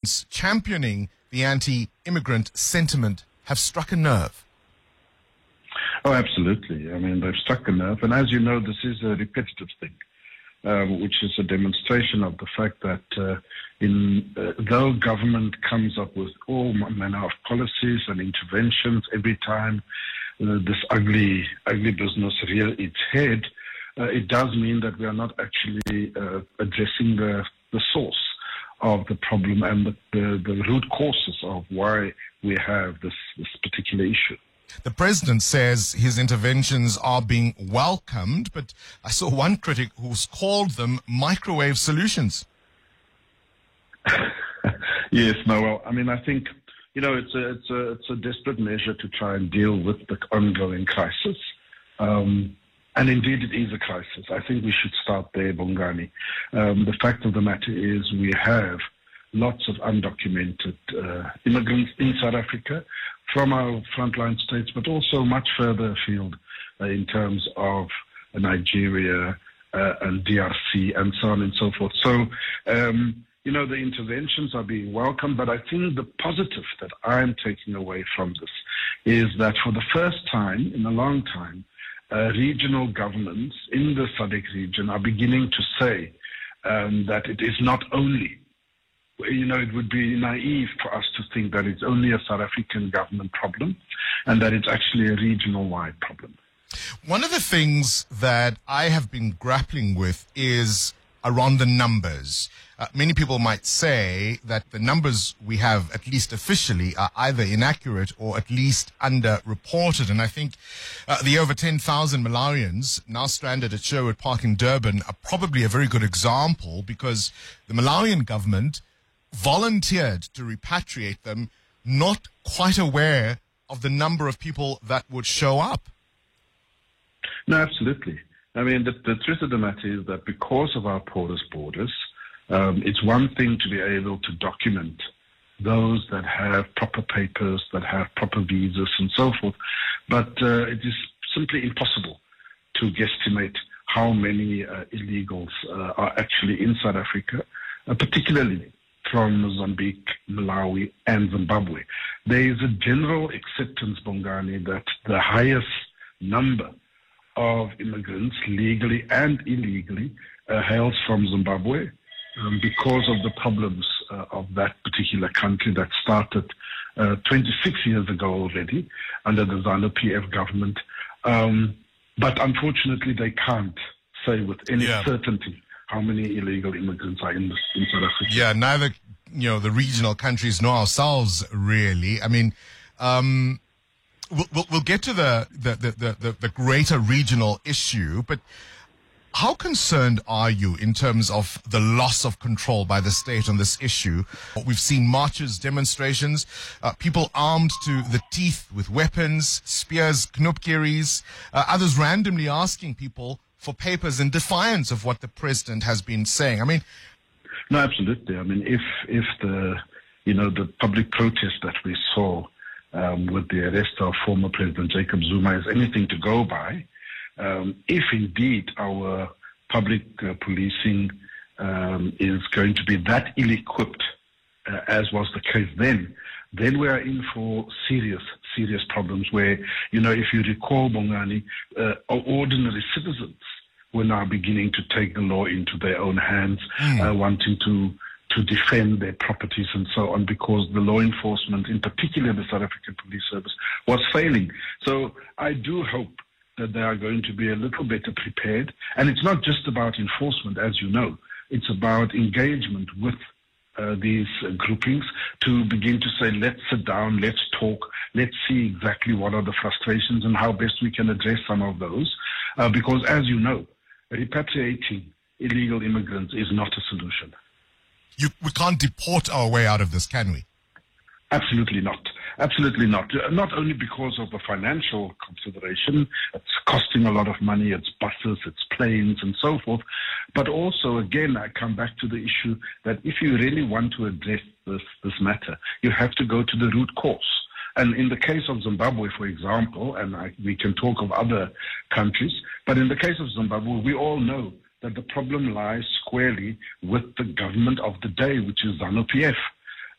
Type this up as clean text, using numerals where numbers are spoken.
governments championing the anti-immigrant sentiment have struck a nerve. Oh, absolutely. I mean, they've struck a nerve. And as you know, this is a repetitive thing, which is a demonstration of the fact that though government comes up with all manner of policies and interventions every time this ugly business rears its head, it does mean that we are not actually addressing the source of the problem and the root causes of why we have this particular issue. The president says his interventions are being welcomed, but I saw one critic who's called them microwave solutions. Yes, no, well, I mean, I think, it's a desperate measure to try and deal with the ongoing crisis. And indeed, it is a crisis. I think we should start there, Bongani. The fact of the matter is we have lots of undocumented immigrants in South Africa from our frontline states, but also much further afield in terms of Nigeria and DRC and so on and so forth. So, the interventions are being welcomed, but I think the positive that I'm taking away from this is that for the first time in a long time, regional governments in the SADC region are beginning to say that it is not only, it would be naive for us to think that it's only a South African government problem and that it's actually a regional-wide problem. One of the things that I have been grappling with is around the numbers. Many people might say that the numbers we have, at least officially, are either inaccurate or at least underreported. And I think the over 10,000 Malawians now stranded at Sherwood Park in Durban are probably a very good example, because the Malawian government volunteered to repatriate them, not quite aware of the number of people that would show up. No, absolutely. I mean, the truth of the matter is that because of our porous borders, it's one thing to be able to document those that have proper papers, that have proper visas and so forth, but it is simply impossible to guesstimate how many illegals are actually in South Africa, particularly from Mozambique, Malawi, and Zimbabwe. There is a general acceptance, Bongani, that the highest number of immigrants, legally and illegally, hails from Zimbabwe because of the problems of that particular country that started 26 years ago already under the ZANU-PF government. But unfortunately, they can't say with any certainty how many illegal immigrants are in South Africa. Yeah, neither the regional countries nor ourselves really. I mean, we'll get to the greater regional issue, but how concerned are you in terms of the loss of control by the state on this issue? We've seen marches, demonstrations, people armed to the teeth with weapons, spears, knopkieries, others randomly asking people for papers in defiance of what the president has been saying. I mean, no, absolutely. I mean, if the public protest that we saw with the arrest of former President Jacob Zuma is anything to go by, if indeed our public policing is going to be that ill-equipped as was the case then we are in for serious problems where, if you recall, Bongani, ordinary citizens were now beginning to take the law into their own hands, wanting to defend their properties and so on, because the law enforcement, in particular the South African Police Service, was failing. So I do hope that they are going to be a little better prepared. And it's not just about enforcement, as you know. It's about engagement with these groupings to begin to say, let's sit down, let's talk, let's see exactly what are the frustrations and how best we can address some of those. Because as you know, repatriating illegal immigrants is not a solution. We can't deport our way out of this, can we? Absolutely not. Absolutely not. Not only because of the financial consideration, it's costing a lot of money, it's buses, it's planes and so forth, but also, again, I come back to the issue that if you really want to address this matter, you have to go to the root cause. And in the case of Zimbabwe, for example, and we can talk of other countries, but in the case of Zimbabwe, we all know that the problem lies squarely with the government of the day, which is ZANU-PF.